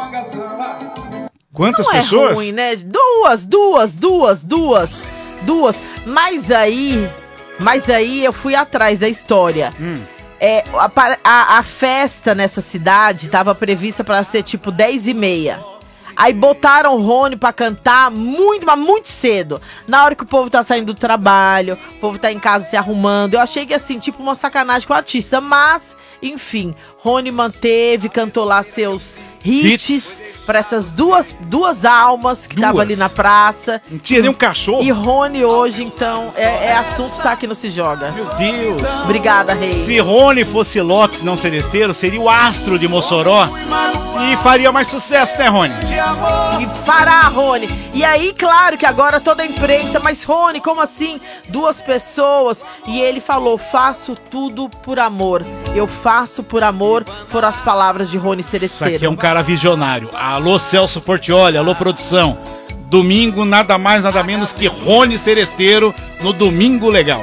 Quantas Não pessoas? É ruim, né? Duas. Mas aí eu fui atrás da história. A festa nessa cidade tava prevista pra ser tipo 10h30. Aí botaram o Rony pra cantar mas muito cedo. Na hora que o povo tá saindo do trabalho, o povo tá em casa se arrumando. Eu achei que assim, tipo uma sacanagem com o artista. Mas, enfim, Rony manteve, cantou lá seus hits pra essas duas almas que estavam ali na praça. Não tinha nem um cachorro. E Rony hoje, então, é assunto tá aqui no Se Joga. Meu Deus. Obrigada, Rei. Se Rony fosse Lopes, não Celesteiro, seria o astro de Mossoró. E faria mais sucesso, né, Rony? E fará, Rony. E aí, claro que agora toda a imprensa, mas Rony, como assim? 2 pessoas. E ele falou, faço tudo por amor. Eu faço por amor, foram as palavras de Rony Isso Celesteiro. aqui é um cara visionário. Alô, Celso Portiolli, alô, produção. Domingo, nada mais, nada menos que Rony Celesteiro no Domingo Legal.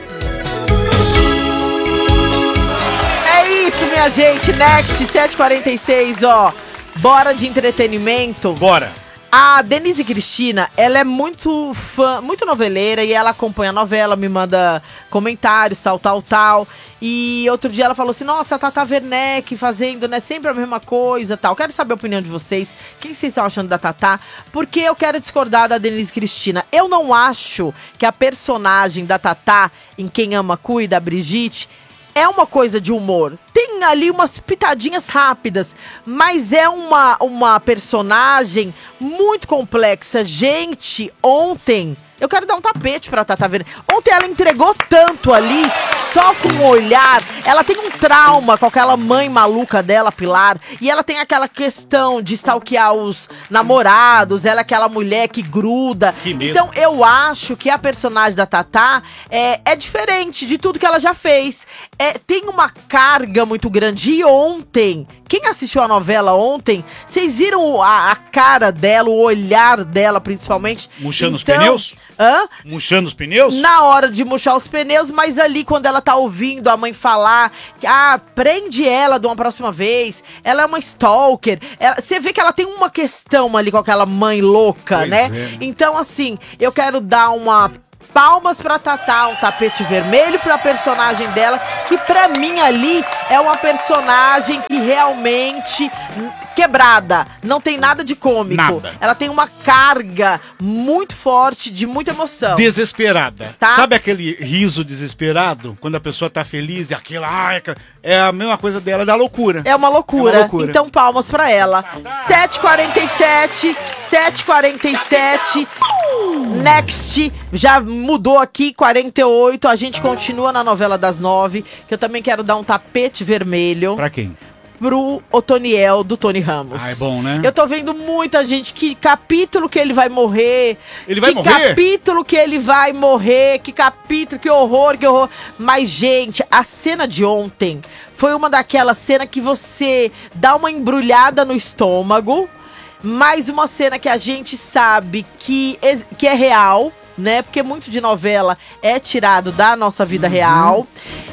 É isso, minha gente. Next, 7h46, ó. Bora de entretenimento. Bora. A Denise Cristina, ela é muito fã, muito noveleira e ela acompanha a novela, me manda comentários, tal. E outro dia ela falou assim, nossa, a Tata Werneck fazendo, né, sempre a mesma coisa, tal. Quero saber a opinião de vocês, o que vocês estão achando da Tata? Porque eu quero discordar da Denise Cristina. Eu não acho que a personagem da Tata, em Quem Ama Cuida, a Brigitte, é uma coisa de humor. Tem ali umas pitadinhas rápidas, mas é uma personagem muito complexa. Gente, ontem eu quero dar um tapete pra Tata Werneck. Ontem ela entregou tanto ali, só com o olhar. Ela tem um trauma com aquela mãe maluca dela, Pilar. E ela tem aquela questão de stalkear os namorados. Ela é aquela mulher que gruda. Então eu acho que a personagem da Tata é diferente de tudo que ela já fez. Tem uma carga muito grande. E ontem, quem assistiu a novela ontem, vocês viram a cara dela, o olhar dela principalmente? Murchando os pneus? Hã? Murchando os pneus? Na hora de murchar os pneus, mas ali quando ela tá ouvindo a mãe falar que, prende ela de uma próxima vez, ela é uma stalker, você vê que ela tem uma questão ali com aquela mãe louca, Pois né? é. Então assim, eu quero dar uma palmas pra Tatá, um tapete vermelho pra personagem dela, que pra mim ali é uma personagem que realmente quebrada, não tem nada de cômico. Nada. Ela tem uma carga muito forte, de muita emoção. Desesperada. Tá? Sabe aquele riso desesperado? Quando a pessoa tá feliz e aquela... é a mesma coisa dela, da loucura. É uma loucura. É uma loucura. Então, palmas pra ela. 7h47. Next, já mudou aqui, 48. A gente continua na novela das 9, que eu também quero dar um tapete vermelho. Pra quem? Pro Otoniel, do Tony Ramos. É bom, né? Eu tô vendo muita gente, que capítulo que ele vai morrer. Ele vai morrer? Que capítulo que ele vai morrer, que capítulo, que horror. Mas, gente, a cena de ontem foi uma daquelas cenas que você dá uma embrulhada no estômago, mais uma cena que a gente sabe que é real, né? Porque muito de novela é tirado da nossa vida real.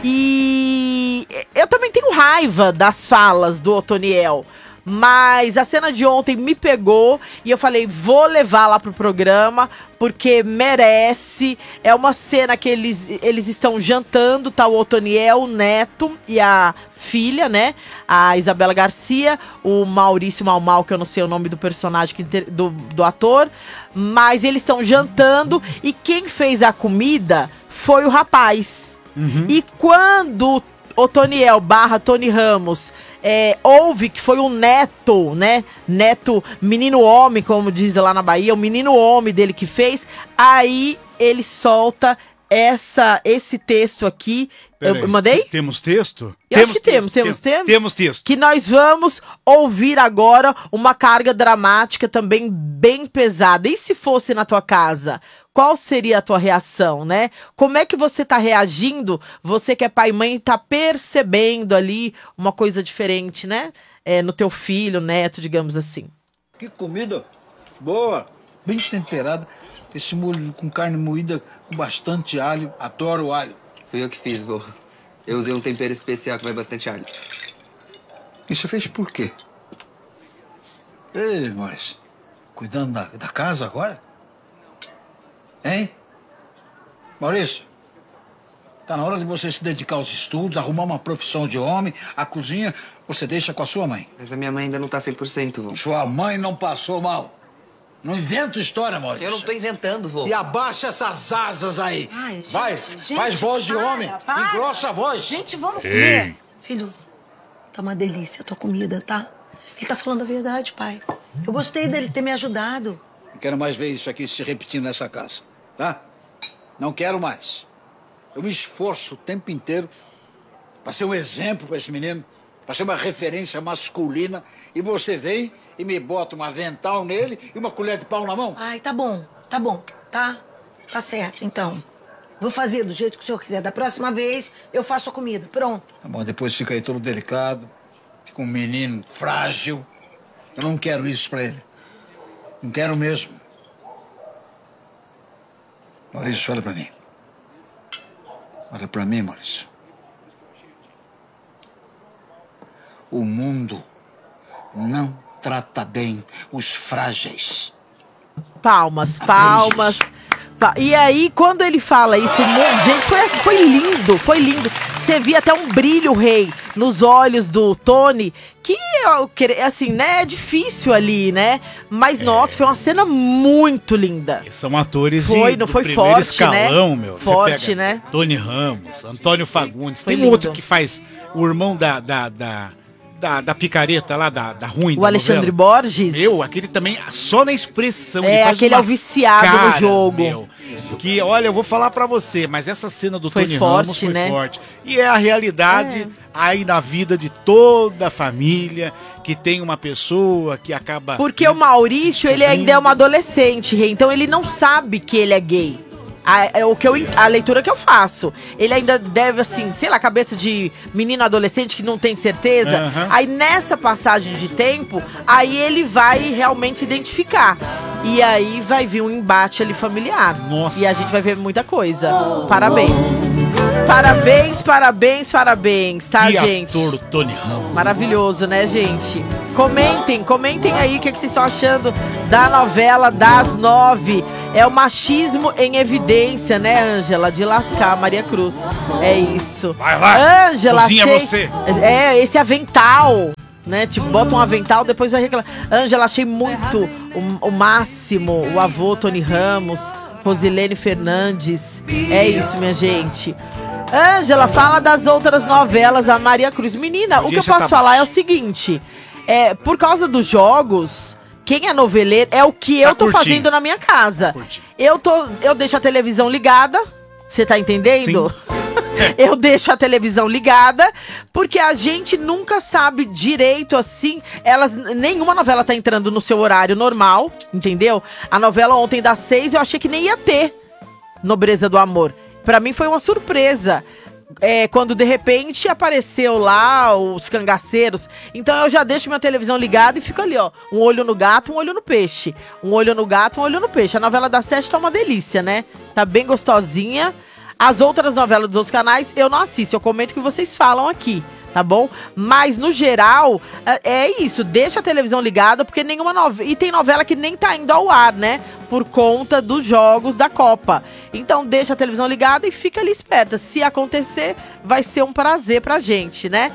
E eu também tenho raiva das falas do Otoniel. Mas a cena de ontem me pegou e eu falei, vou levar lá pro programa, porque merece. É uma cena que eles estão jantando, tá o Otoniel, o neto e a filha, né? A Isabela Garcia, o Maurício Mal, que eu não sei o nome do personagem, do ator. Mas eles estão jantando e quem fez a comida foi o rapaz. E quando Otoniel / Tony Ramos ouve que foi o neto, né? Neto, menino homem, como diz lá na Bahia, o menino homem dele que fez. Aí ele solta esse texto aqui. Eu mandei? Temos texto? Eu acho que temos. Temos texto. Que nós vamos ouvir agora uma carga dramática também bem pesada. E se fosse na tua casa? Qual seria a tua reação, né? Como é que você tá reagindo? Você que é pai e mãe tá percebendo ali uma coisa diferente, né? No teu filho, neto, digamos assim. Que comida boa, bem temperada. Esse molho com carne moída com bastante alho. Adoro o alho. Fui eu que fiz, vô. Eu usei um tempero especial que vai bastante alho. E você fez por quê? Ei, Maurício, cuidando da casa agora? Hein? Maurício, tá na hora de você se dedicar aos estudos, arrumar uma profissão de homem. A cozinha você deixa com a sua mãe. Mas a minha mãe ainda não tá 100%, vô. Sua mãe não passou mal. Não inventa história, Maurício. Eu não tô inventando, vô. E abaixa essas asas aí. Ai, gente, vai, faz voz de homem. Engrossa a voz. Gente, vamos comer. Filho, tá uma delícia a tua comida, tá? Ele tá falando a verdade, pai. Eu gostei dele ter me ajudado. Não quero mais ver isso aqui se repetindo nessa casa, tá? Não quero mais. Eu me esforço o tempo inteiro para ser um exemplo para esse menino, para ser uma referência masculina, e você vem e me bota um avental nele e uma colher de pau na mão? Ai, tá bom, tá? Tá certo, então. Vou fazer do jeito que o senhor quiser. Da próxima vez, eu faço a comida. Pronto. Tá bom, depois fica aí todo delicado, fica um menino frágil. Eu não quero isso pra ele. Não quero mesmo. Maurício, olha pra mim. Olha pra mim, Maurício. O mundo não trata bem os frágeis. Palmas. E aí, quando ele fala isso, gente, foi lindo. Você via até um brilho, Rei, nos olhos do Tony, que, assim, né, é difícil ali, né? Mas, nossa, foi uma cena muito linda. São atores não foi primeiro forte, escalão, né? meu. Forte, né? Tony Ramos, Antônio Fagundes. Foi Tem lindo. outro que faz o irmão da picareta lá, da ruim O da Alexandre novela. Borges. Meu, aquele também, só na expressão. É, ele faz aquele é o umas viciado no caras, jogo. Meu, que, olha, eu vou falar pra você, mas essa cena do Foi Tony forte, Ramos foi né? forte. E é a realidade aí na vida de toda a família, que tem uma pessoa que acaba... Porque o Maurício, ele ainda é uma adolescente, Rei, então ele não sabe que ele é gay. A leitura que eu faço. Ele ainda deve, assim, sei lá, cabeça de menino adolescente que não tem certeza. Uhum. Aí nessa passagem de tempo, aí ele vai realmente se identificar. E aí vai vir um embate ali familiar. Nossa. E a gente vai ver muita coisa. Parabéns, tá, E gente? ator Tony Ramos. Maravilhoso, né, gente? Comentem aí o que vocês estão achando da novela das 9. É o machismo em evidência, né, Ângela? De lascar, Maria Cruz. É isso. Vai lá, Ângela, cozinha você. Esse avental, né? Tipo, bota um avental, depois vai reclamar. Ângela, achei muito o máximo. O avô Tony Ramos, Rosilene Fernandes. É isso, minha gente. Ângela, fala das outras novelas, a Maria Cruz. Menina, o que eu posso falar é o seguinte. Por causa dos jogos, quem é noveleiro é o que eu tô fazendo na minha casa. Eu deixo a televisão ligada, você tá entendendo? Eu deixo a televisão ligada, porque a gente nunca sabe direito assim. Nenhuma novela tá entrando no seu horário normal, entendeu? A novela ontem das 6 eu achei que nem ia ter Nobreza do Amor. Pra mim foi uma surpresa. Quando de repente apareceu lá os cangaceiros. Então eu já deixo minha televisão ligada e fico ali, ó. Um olho no gato, um olho no peixe. Um olho no gato, um olho no peixe. A novela das 7 tá uma delícia, né? Tá bem gostosinha. As outras novelas dos outros canais eu não assisto. Eu comento o que vocês falam aqui, tá bom? Mas no geral, é isso. Deixa a televisão ligada, porque nenhuma novela... E tem novela que nem tá indo ao ar, né? Por conta dos jogos da Copa. Então deixa a televisão ligada e fica ali esperta. Se acontecer, vai ser um prazer pra gente, né?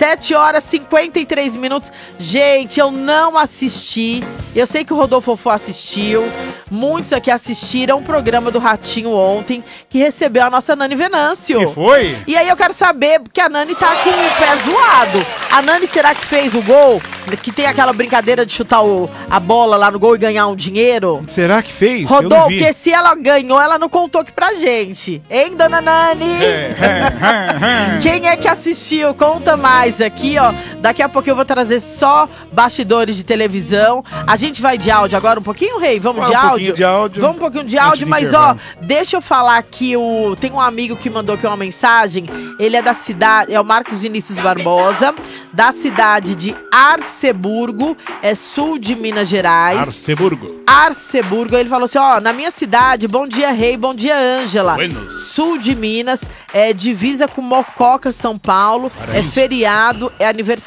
7h53. Gente, eu não assisti. Eu sei que o Rodolfo Fofo assistiu. Muitos aqui assistiram o programa do Ratinho ontem, que recebeu a nossa Nani Venâncio. E foi? E aí eu quero saber, porque a Nani tá com o pé zoado. A Nani, será que fez o gol? Que tem aquela brincadeira de chutar a bola lá no gol e ganhar um dinheiro? Será que fez? Rodolfo, porque se ela ganhou, ela não contou aqui pra gente. Hein, dona Nani? Quem é que assistiu? Conta mais aqui, ó. Daqui a pouco eu vou trazer só bastidores de televisão. A gente vai de áudio agora um pouquinho, Rei? Vamos de áudio? Vamos um pouquinho de áudio, mas ó, deixa eu falar que tem um amigo que mandou aqui uma mensagem. Ele é da cidade, é o Marcos Vinícius Barbosa, da cidade de Arceburgo, sul de Minas Gerais. Arceburgo. Ele falou assim, ó, na minha cidade, bom dia, Rei, bom dia, Ângela. Sul de Minas, divisa com Mococa, São Paulo, feriado, é aniversário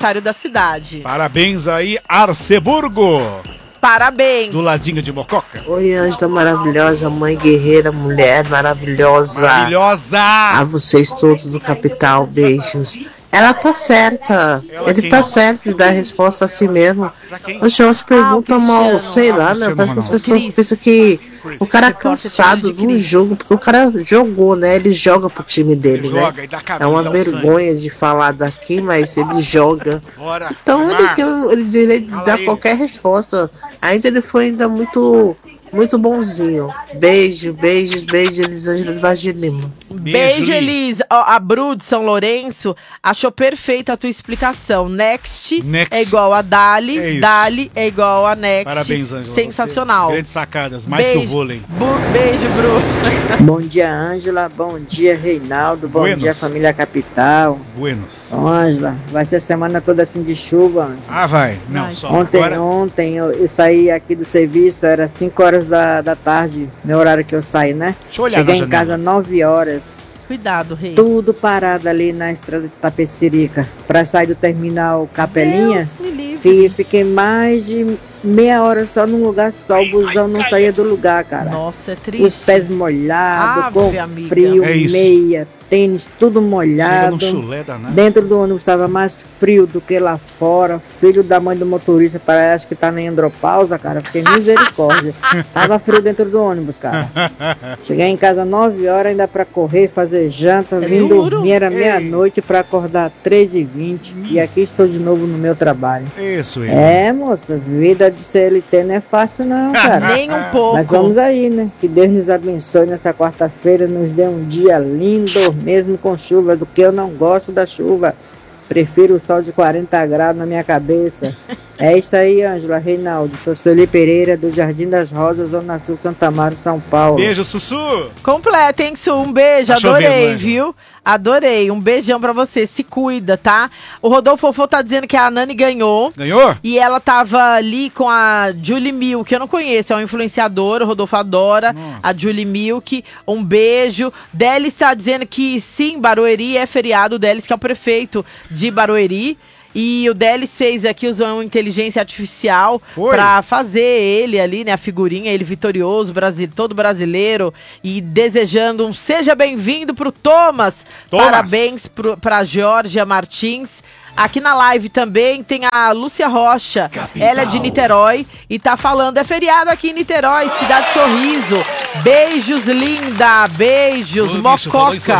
aniversário da cidade. Parabéns aí, Arceburgo. Parabéns. Do ladinho de Mococa. Oi, Ângela maravilhosa, mãe guerreira, mulher maravilhosa. Maravilhosa. A vocês todos do Capital, beijos. Ela tá certa. Ele tá certo de dar a resposta a si mesmo. Hoje elas perguntam mal, sei lá, né? Parece que as pessoas pensam que o cara é cansado do jogo, porque o cara jogou, né? Ele joga pro time dele, né? É uma vergonha de falar daqui, mas ele joga. Então ele tem o direito de dar qualquer resposta. Ainda ele foi ainda muito bonzinho. Beijos, Elisângela de Vaz de Lima. Beijo, Elis. Ó, a Bru de São Lourenço achou perfeita a tua explicação. Next é igual a Dali, Dali é igual a Next. Parabéns, Ângela. Sensacional. Grandes sacadas, mais que o vôlei. Beijo, Bru. Bom dia, Ângela. Bom dia, Reinaldo. Bom dia, família Capital. Buenos. Ângela, vai ser a semana toda assim de chuva. Ah, vai. Não, só Ontem eu saí aqui do serviço, era 5 horas da tarde, no horário que eu saí, né? Deixa eu olhar. Cheguei em casa 9 horas. Cuidado, Rei. Tudo parado ali na estrada de Tapecerica. Pra sair do terminal Capelinha, fiquei mais de meia hora só num lugar só. O busão não saía do lugar, cara. Nossa, é triste. Os pés molhados, com amiga. frio, meia, tênis, tudo molhado. Dentro do ônibus estava mais frio do que lá fora. Filho da mãe do motorista, parece que tá na andropausa, cara. Fiquei misericórdia. Tava frio dentro do ônibus, cara. Cheguei em casa 9 horas ainda pra correr, fazer janta. Vim dormir, era meia-noite pra acordar 3h20. E aqui estou de novo no meu trabalho. Isso, moça, vida de CLT não é fácil não, cara. Nem um pouco. Mas vamos aí, né? Que Deus nos abençoe nessa quarta-feira, nos dê um dia lindo, mesmo com chuva, do que eu não gosto da chuva. Prefiro o sol de 40 graus na minha cabeça. É isso aí, Ângela, Reinaldo. Sou Sueli Pereira, do Jardim das Rosas, Zona Sul, Santa Amaro, São Paulo. Beijo, Sussu. Completa, hein, Su? Um beijo, adorei, viu? Adorei, um beijão pra você, se cuida, tá? O Rodolfo Fofo tá dizendo que a Nani ganhou. Ganhou? E ela tava ali com a Julie Milk, que eu não conheço, é uma influenciadora, o Rodolfo adora. Nossa. A Julie Milk, um beijo. Delis tá dizendo que sim, Barueri é feriado, o Delis que é o prefeito de Barueri. E o Delis fez aqui, usou uma inteligência artificial pra fazer ele ali, né, a figurinha, ele vitorioso, todo brasileiro, e desejando um seja bem-vindo pro Thomas. Parabéns pra Georgia Martins. Aqui na live também tem a Lúcia Rocha, ela é de Niterói e tá falando, é feriado aqui em Niterói, Cidade Sorriso. Beijos, linda, beijos, Mococa.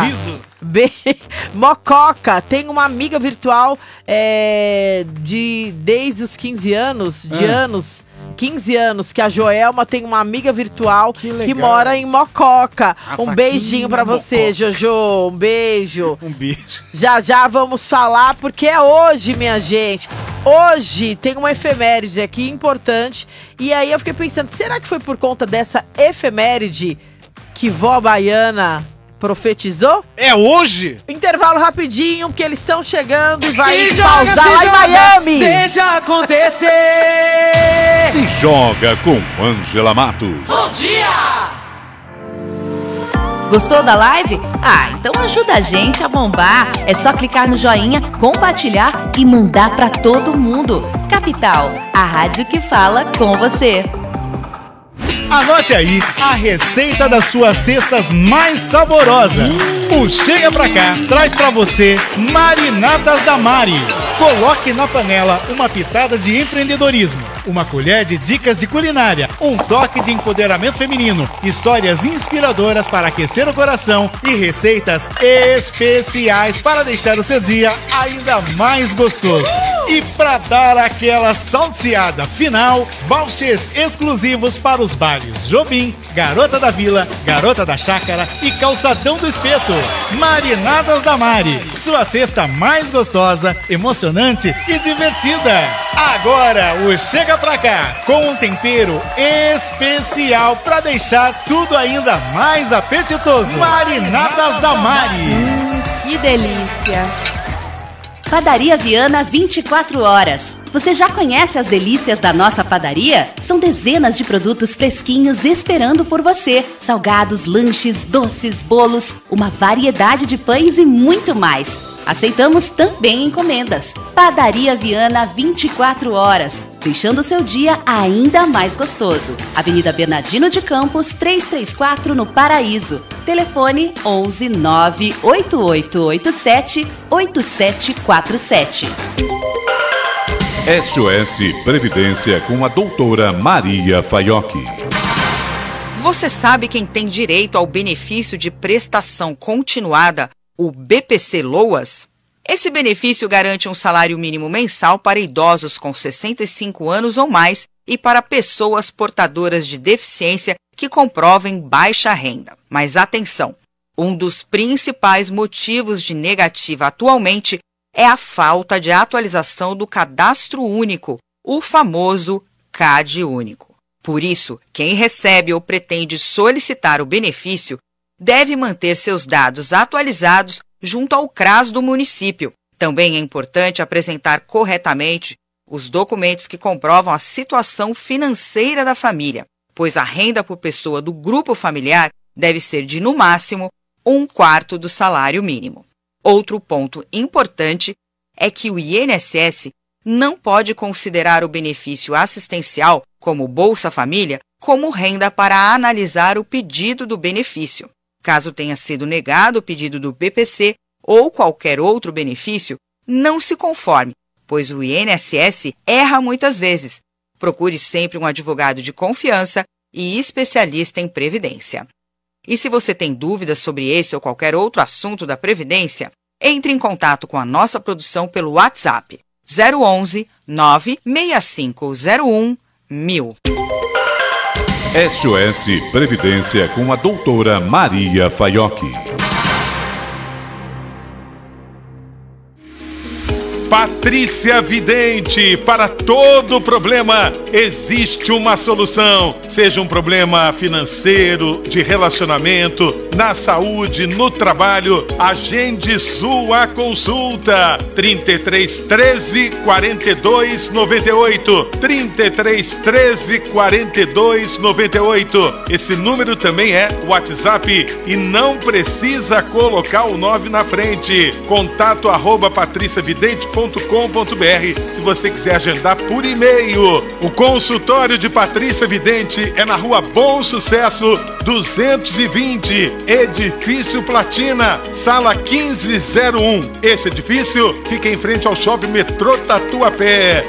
Mococa, tem uma amiga virtual desde os 15 anos, 15 anos, que a Joelma tem uma amiga virtual que mora em Mococa. Um beijinho pra você, Jojo, um beijo. Um beijo. Já vamos falar, porque é hoje, minha gente. Hoje tem uma efeméride aqui importante. E aí eu fiquei pensando, será que foi por conta dessa efeméride que vó baiana profetizou? É hoje? Intervalo rapidinho, porque eles estão chegando e vai pausar lá em Miami. Deixa acontecer. Se joga com Ângela Matos. Bom dia! Gostou da live? Então ajuda a gente a bombar. É só clicar no joinha, compartilhar e mandar pra todo mundo. Capital, a rádio que fala com você. Anote aí a receita das suas cestas mais saborosas. O Chega Pra Cá traz pra você marinadas da Mari. Coloque na panela uma pitada de empreendedorismo, uma colher de dicas de culinária, um toque de empoderamento feminino, histórias inspiradoras para aquecer o coração e receitas especiais para deixar o seu dia ainda mais gostoso. E para dar aquela salteada final, vouchers exclusivos para os bairros Jobim, Garota da Vila, Garota da Chácara e Calçadão do Espeto. Marinadas da Mari, sua cesta mais gostosa, emocionante e divertida. Agora o Chega Pra Cá, com um tempero especial para deixar tudo ainda mais apetitoso. Marinadas da Mari. Que delícia! Padaria Viana 24 horas. Você já conhece as delícias da nossa padaria? São dezenas de produtos fresquinhos esperando por você. Salgados, lanches, doces, bolos, uma variedade de pães e muito mais. Aceitamos também encomendas. Padaria Viana 24 horas, deixando o seu dia ainda mais gostoso. Avenida Bernardino de Campos, 334 no Paraíso. Telefone 11 98887 8747. SOS Previdência com a doutora Maria Faiocchi. Você sabe quem tem direito ao benefício de prestação continuada, o BPC Loas? Esse benefício garante um salário mínimo mensal para idosos com 65 anos ou mais e para pessoas portadoras de deficiência que comprovem baixa renda. Mas atenção, um dos principais motivos de negativa atualmente é a falta de atualização do Cadastro Único, o famoso CAD Único. Por isso, quem recebe ou pretende solicitar o benefício deve manter seus dados atualizados junto ao CRAS do município. Também é importante apresentar corretamente os documentos que comprovam a situação financeira da família, pois a renda por pessoa do grupo familiar deve ser de, no máximo, 1/4 do salário mínimo. Outro ponto importante é que o INSS não pode considerar o benefício assistencial, como Bolsa Família, como renda para analisar o pedido do benefício. Caso tenha sido negado o pedido do BPC ou qualquer outro benefício, não se conforme, pois o INSS erra muitas vezes. Procure sempre um advogado de confiança e especialista em previdência. E se você tem dúvidas sobre esse ou qualquer outro assunto da Previdência, entre em contato com a nossa produção pelo WhatsApp 011 96501 1000. SOS Previdência com a doutora Maria Faiocchi. Patrícia Vidente, para todo problema existe uma solução. Seja um problema financeiro, de relacionamento, na saúde, no trabalho, agende sua consulta. 33 13 42 98. 33 13 42 98. Esse número também é WhatsApp e não precisa colocar o 9 na frente. Contato @patriciavidente.com.br se você quiser agendar por e-mail. O consultório de Patrícia Vidente é na Rua Bom Sucesso 220, Edifício Platina, sala 1501. Esse edifício fica em frente ao Shopping Metrô Tatuapé.